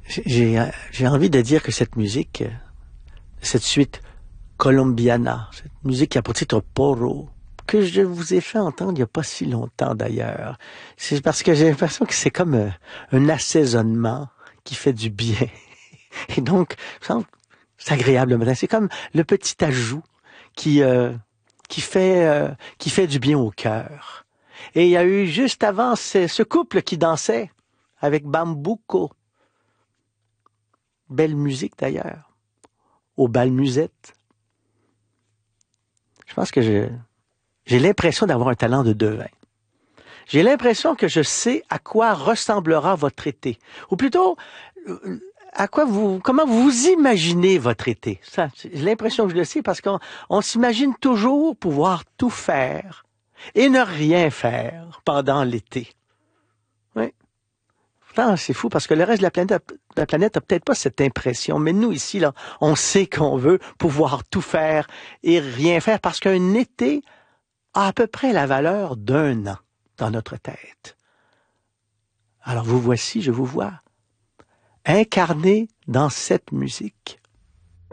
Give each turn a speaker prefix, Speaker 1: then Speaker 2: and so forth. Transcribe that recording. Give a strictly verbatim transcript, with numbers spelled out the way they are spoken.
Speaker 1: J'ai, j'ai envie de dire que cette musique, cette suite colombiana, cette musique qui a pour titre Porro, que je vous ai fait entendre il n'y a pas si longtemps d'ailleurs, c'est parce que j'ai l'impression que c'est comme un, un assaisonnement qui fait du bien. Et donc, c'est agréable le matin. C'est comme le petit ajout qui, euh, qui, fait, euh, qui fait du bien au cœur. Et il y a eu juste avant ce, ce couple qui dansait avec Bambuco. Belle musique d'ailleurs, au bal musette. Je pense que je, j'ai l'impression d'avoir un talent de devin. J'ai l'impression que je sais à quoi ressemblera votre été. Ou plutôt, à quoi vous, comment vous imaginez votre été. Ça, j'ai l'impression que je le sais parce qu'on on s'imagine toujours pouvoir tout faire et ne rien faire pendant l'été. Oui. Pourtant, c'est fou parce que le reste de la planète, la planète a peut-être pas cette impression. Mais nous, ici, là, on sait qu'on veut pouvoir tout faire et rien faire parce qu'un été a à peu près la valeur d'un an dans notre tête. Alors vous voici, je vous vois, incarné dans cette musique.